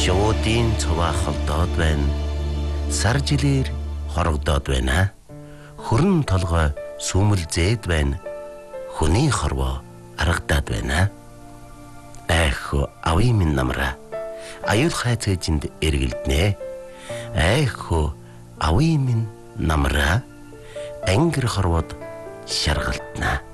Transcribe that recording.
Жуудын цуваа холдоод байна. Сар жилээр хорогдоод байна. Хөрн толгой сүмэлзээд байна. Хүний хорвоо аргадаад байна. Айхо ави минь намра. Аюул хайцээжинд эргэлднэ. Айхо ави минь намра. Ангэр хорвоод шаргалтна.